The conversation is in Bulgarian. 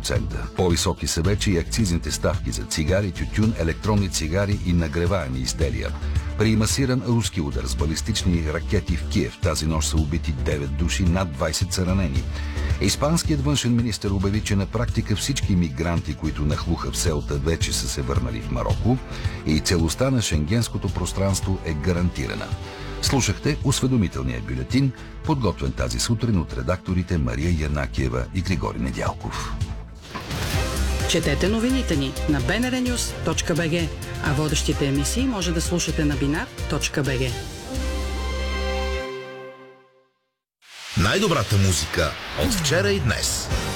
10%. По-високи са вече и акцизните ставки за цигари, тютюн, електронни цигари и нагреваеми изделия. При масиран руски удар с балистични ракети в Киев тази нощ са убити 9 души, над 20 са ранени. Испанският външен министър обяви, че на практика всички мигранти, които нахлуха в селта, вече са се върнали в Мароко и целостта на шенгенското пространство е гарантирана. Слушахте осведомителния бюлетин, подготвен тази сутрин от редакторите Мария Янакиева и Григорий Недялков. Четете новините ни на bnrnews.bg, а водещите емисии може да слушате на binar.bg. Най-добрата музика от вчера и днес.